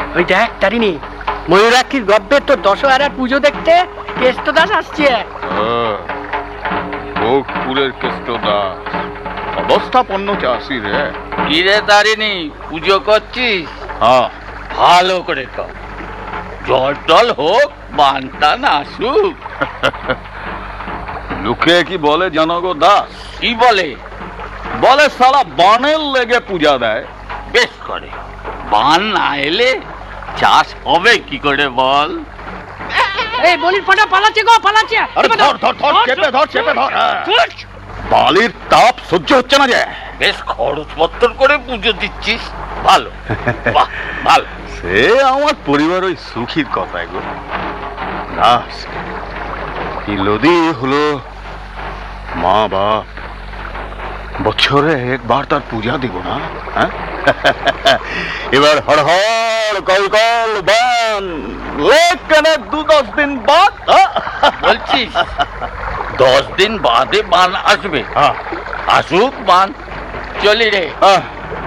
ওই দেখ তারিণী, ময়ূরাক্ষীর গব্বের তো দশহরার পুজো দেখতে কেষ্ট দাস আসছে। ভোগপুরের কেষ্ট দাস অবস্থাপন্ন চাষি রে। কি রে তারিণী, পুজো করছিস? হ্যাঁ, ভালো করে কর, জল টল হোক, বানটান আসুক। লোকে কি বলে জানো গো দাস? কি বলে? বলে সারা বানের লেগে পূজা দেয়। বেশ করে, বান না এলে চাষ হবে কি করে বল? এই বলির ফাটা পালাচ্ছে গো, পালাচ্ছে। আরে ধর ধর ধর, চেপে ধর, চেপে ধর। বালির তাপ সহ্য হচ্ছে না যে। বেশ খরচপত্র করে পুজো দিচ্ছিস, ভালো। বাহ, ভালো। সে আমার পরিবার ওই সুখীর কথাই গো দাস। কি লদি হলো মা বাপ বছরে একবার তার পূজা দিব না? হ্যাঁ, এবার হড় হড় কল কল বান লেকেনে 2-10 দিন বাদ। বলছিস 10 দিন বাদে বান আসবে? আসুক বান, চলি রে।